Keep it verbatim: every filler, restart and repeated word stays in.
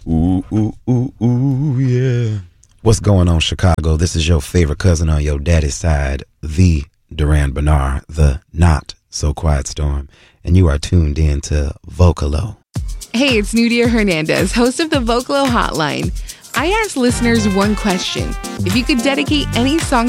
Ooh, ooh, ooh, ooh, yeah. What's going on, Chicago? This is your favorite cousin on your daddy's side, the Duran Bernard, the not so quiet storm, and you are tuned in to Vocalo. Hey, it's Nudia Hernandez, host of the Vocalo Hotline. I asked listeners one question. If you could dedicate any song